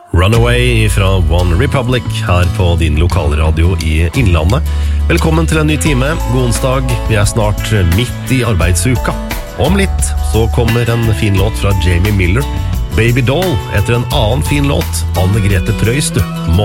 Runaway fra One Republic her på din lokalradio i Innlandet. Velkommen til en ny time. God onsdag. Vi snart midt i arbeidsuka. Om litt så kommer en fin låt fra Jamie Miller. Baby Doll etter en annen fin låt. Anne Grete Preus, du.